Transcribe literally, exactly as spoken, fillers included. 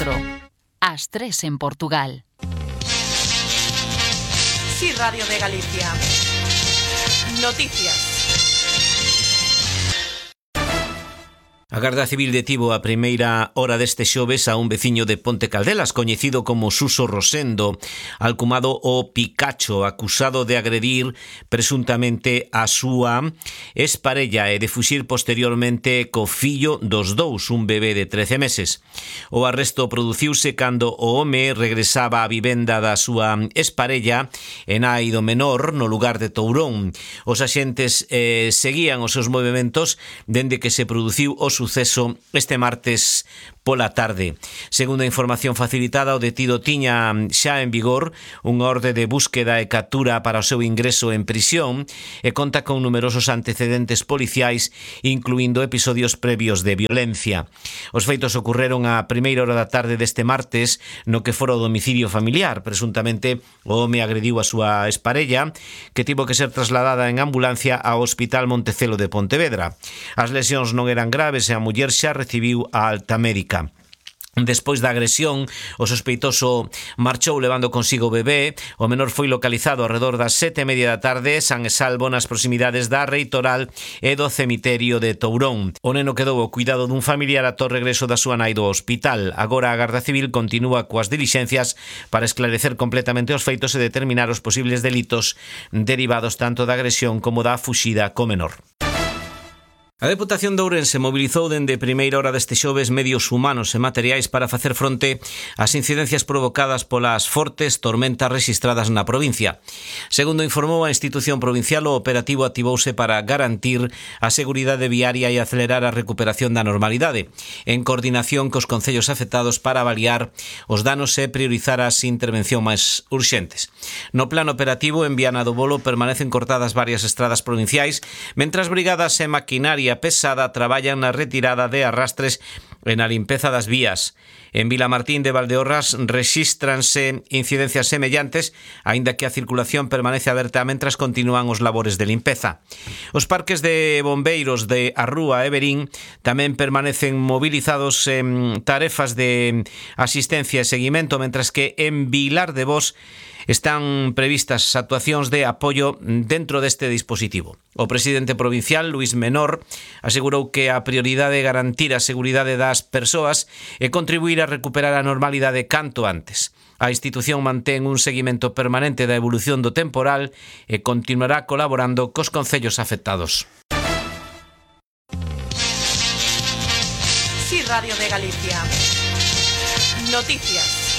catro, ás tres en Portugal. Sí, Radio de Galicia. Noticias. A Garda Civil detivo a primeira hora deste xoves a un veciño de Ponte Caldelas, coñecido como Suso Rosendo, alcumado o Picacho, acusado de agredir presuntamente a súa exparella e de fuxir posteriormente co fillo dos dous, un bebé de trece meses. O arresto produciuse cando o home regresaba á vivenda da súa exparella en Ai do Menor, no lugar de Tourón. Os axentes eh, seguían os seus movimentos dende que se produciu o suceso este martes pola tarde. Segundo a información facilitada, o detido tiña xa en vigor unha orde de búsqueda e captura para o seu ingreso en prisión e conta con numerosos antecedentes policiais, incluindo episodios previos de violencia. Os feitos ocurreron a primeira hora da tarde deste martes no que fora o domicilio familiar. Presuntamente o home agrediu a súa exparella, que tivo que ser trasladada en ambulancia ao Hospital Montecelo de Pontevedra. As lesións non eran graves e a muller xa recibiu a alta médica. Despois da agresión, o sospeitoso marchou levando consigo o bebé. O menor foi localizado arredor das sete e media da tarde, san e salvo nas proximidades da Reitoral e do cemiterio de Tourón. O neno quedou ao cuidado dun familiar ata o regreso da súa nai do hospital. Agora a Garda Civil continúa coas dilixencias para esclarecer completamente os feitos e determinar os posibles delitos derivados tanto da agresión como da fuxida co menor. A Deputación de Ourense mobilizou dende primeira hora deste xoves medios humanos e materiais para facer fronte ás incidencias provocadas polas fortes tormentas rexistradas na provincia. Segundo informou a institución provincial, o operativo activouse para garantir a seguridade viaria e acelerar a recuperación da normalidade, en coordinación cos concellos afectados para avaliar os danos e priorizar as intervencións máis urxentes. No plano operativo, en Viana do Bolo permanecen cortadas varias estradas provinciais, mentras brigadas e maquinaria pesada traballan na retirada de arrastres e na limpeza das vías. En Vilamartín de Valdeorras rexístranse incidencias semellantes, aínda que a circulación permanece aberta mentras continúan os labores de limpeza. Os parques de bombeiros de Arrúa e Verín tamén permanecen movilizados en tarefas de asistencia e seguimento, mentras que en Vilar de Bos están previstas actuacións de apoio dentro deste dispositivo. O presidente provincial, Luís Menor, asegurou que a prioridade é garantir a seguridade das persoas e contribuir a recuperar a normalidade canto antes. A institución mantén un seguimento permanente da evolución do temporal e continuará colaborando cos concellos afectados. Sí, Radio de Galicia. Noticias.